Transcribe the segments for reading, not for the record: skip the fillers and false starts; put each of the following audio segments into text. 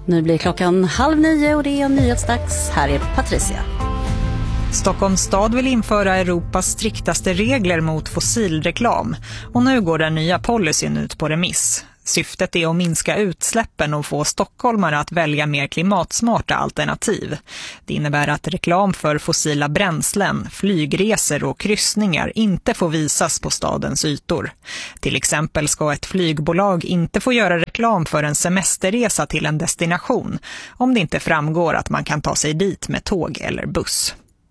Nu blir klockan 8:30 och det är nyhetsdags. Här är Patricia. Stockholms stad vill införa Europas striktaste regler mot fossilreklam och nu går den nya policyn ut på remiss. Syftet är att minska utsläppen och få stockholmare att välja mer klimatsmarta alternativ. Det innebär att reklam för fossila bränslen, flygresor och kryssningar inte får visas på stadens ytor. Till exempel ska ett flygbolag inte få göra reklam för en semesterresa till en destination om det inte framgår att man kan ta sig dit med tåg eller buss.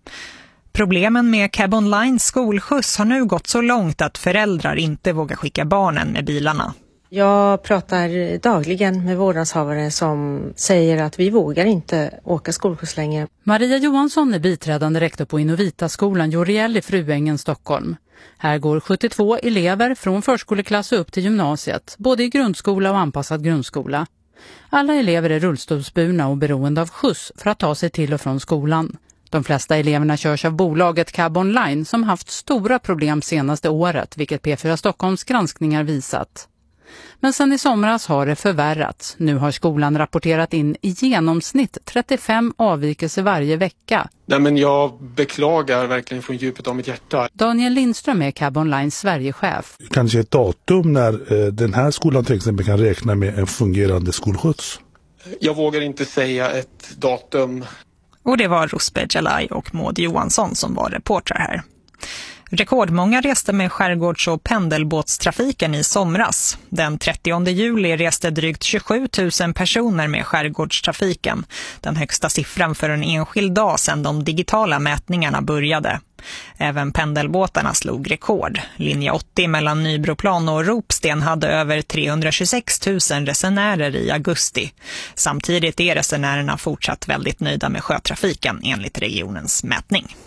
Problemen med Cab Online skolskjuts har nu gått så långt att föräldrar inte vågar skicka barnen med bilarna. Jag pratar dagligen med vårdnadshavare som säger att vi vågar inte åka skolskjuts längre. Maria Johansson är biträdande rektor på Innovita-skolan Joriel i Fruängen, Stockholm. Här går 72 elever från förskoleklass upp till gymnasiet, både i grundskola och anpassad grundskola. Alla elever är rullstolsburna och beroende av skjuts för att ta sig till och från skolan. De flesta eleverna körs av bolaget Cab Online som haft stora problem senaste året, vilket P4 Stockholms granskningar visat. Men sen i somras har det förvärrats. Nu har skolan rapporterat in i genomsnitt 35 avvikelser varje vecka. Nej, men jag beklagar verkligen från djupet av mitt hjärta. Daniel Lindström är Cab Online Sverigechef. Kanske ett datum när den här skolan till exempel kan räkna med en fungerande skolskjuts? Jag vågar inte säga ett datum. Och det var Rosbe Jalai och Maud Johansson som var reportrar här. Rekordmånga reste med skärgårds- och pendelbåtstrafiken i somras. Den 30 juli reste drygt 27 000 personer med skärgårdstrafiken. Den högsta siffran för en enskild dag sedan de digitala mätningarna började. Även pendelbåtarna slog rekord. Linje 80 mellan Nybroplan och Ropsten hade över 326 000 resenärer i augusti. Samtidigt är resenärerna fortsatt väldigt nöjda med sjötrafiken enligt regionens mätning.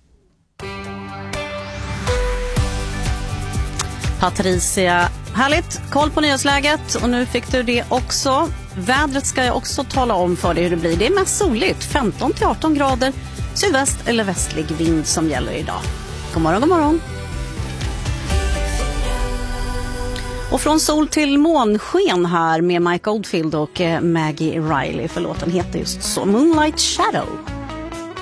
Patricia, härligt. Koll på nyhetsläget och nu fick du det också. Vädret ska jag också tala om för dig hur det blir. Det är mest soligt, 15-18 grader, sydväst eller västlig vind som gäller idag. God morgon, god morgon. Och från sol till månsken här med Mike Oldfield och Maggie Riley, för låten heter just så, Moonlight Shadow.